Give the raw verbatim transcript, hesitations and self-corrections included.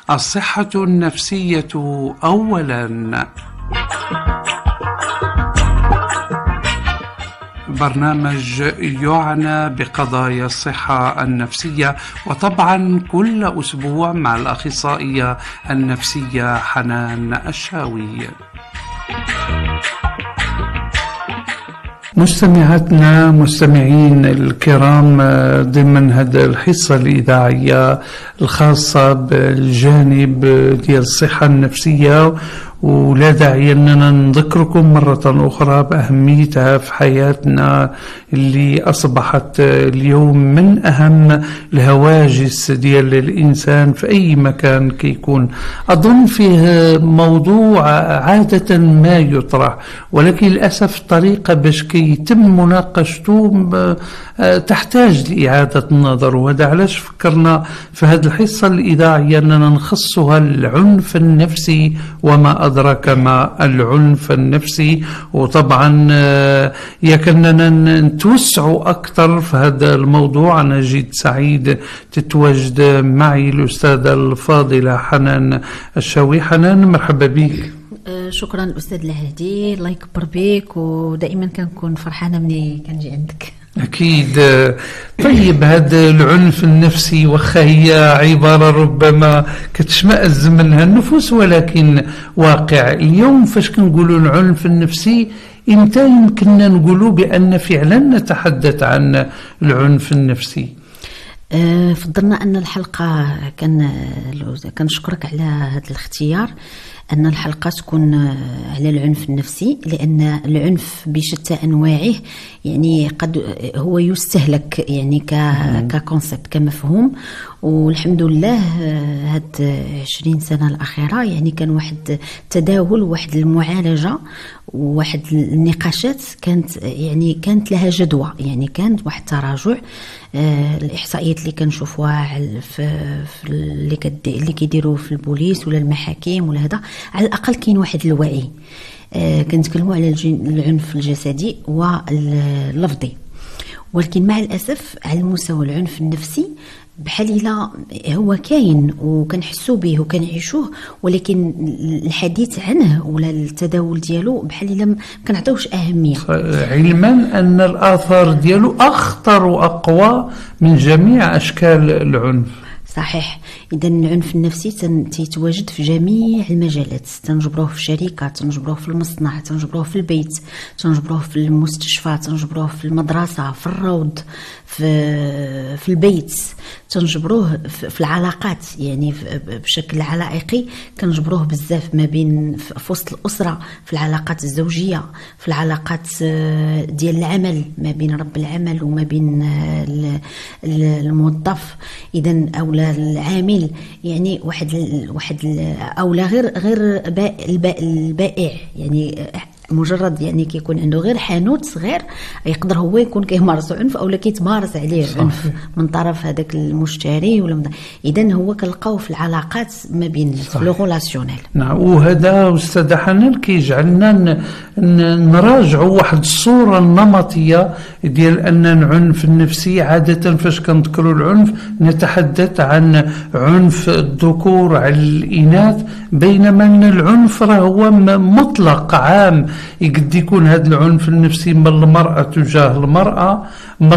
الصحة النفسية أولاً. برنامج يعنى بقضايا الصحة النفسية، وطبعا كل أسبوع مع الأخصائية النفسية حنان الشاوي. مستمعاتنا مستمعين الكرام، ضمن هذه الحصة الإذاعية الخاصة بالجانب ديال الصحة النفسية، ولا داعي أننا نذكركم مرة أخرى بأهميتها في حياتنا اللي أصبحت اليوم من أهم الهواجس ديال الإنسان في أي مكان كيكون. أظن فيه موضوع عادة ما يطرح، ولكن للأسف الطريقة باش كيتم مناقشته تحتاج لإعادة النظر، وهذا علاش فكرنا في هذه الحصة الإذاعية أننا نخصها العنف النفسي وما أدرك ما العنف النفسي. وطبعا يكننا نتوسع أكثر في هذا الموضوع. أنا جد سعيد تتواجد معي الأستاذة الفاضلة حنان الشاوي. حنان، مرحبا بك. شكرا أستاذ الهادي، الله يكبر بك، ودائما كنكون فرحانة مني كنجي عندك. أكيد. طيب، هذا العنف النفسي وخا هي عبارة ربما كتشمئز منها النفوس، ولكن واقع اليوم فاش كنقولوا العنف النفسي، إمتى يمكننا نقولوا بأن فعلا نتحدث عن العنف النفسي؟ أه فضلنا أن الحلقة كان كنشكرك على هذا الاختيار، أن الحلقة تكون على العنف النفسي، لأن العنف بشتى أنواعه يعني قد هو يستهلك يعني ككونسبت كمفهوم. والحمد لله هاد عشرين سنة الأخيرة يعني كان واحد تداول، واحد المعالجة، وواحد النقاشات كانت يعني كانت لها جدوى، يعني كانت واحد تراجع. آه الإحصائيات اللي كنشوفوها في, في اللي كد اللي كيديروا في البوليس ولا المحاكم ولا هذا، على الأقل كاين واحد الوعي. آه كنتكلموا على العنف الجسدي واللفظي، ولكن مع الأسف على المستوى العنف النفسي بحال إلا هو كاين وكنحسوا به وكنعيشوه، ولكن الحديث عنه ولا التداول ديالو بحال إلا ما كنعطيوش أهمية، علما أن الآثار ديالو أخطر وأقوى من جميع أشكال العنف. صحيح. إذا العنف النفسي تيتواجد في جميع المجالات، تنجبروه في الشركة، تنجبروه في المصنع، تنجبروه في البيت، تنجبروه في المستشفى، تنجبروه في المدرسة، في الروض، في في البيت، تنجبروه في العلاقات، يعني بشكل علائقي كنجبروه بزاف ما بين في وسط الأسرة، في العلاقات الزوجية، في العلاقات ديال العمل ما بين رب العمل وما بين الموظف، إذا أولا العامل، يعني واحد واحد أولا غير غير البائع، يعني مجرد يعني كيكون عنده غير حانوت صغير يقدر هو يكون كيمارس عنف او لا كيتمارس عليه عنف من طرف هذاك المشتري ولا اذا هو كنلقاو في العلاقات ما بين لو ريلاسيونيل. نعم، وهذا استاذ حنان كيجعلنا نراجعوا واحد الصوره النمطيه ديال ان العنف النفسي عاده فاش كنذكروا العنف نتحدث عن عنف الذكور على الاناث، بينما العنف راه هو مطلق عام. يقد يكون هذا العنف النفسي من المرأة تجاه المرأة، من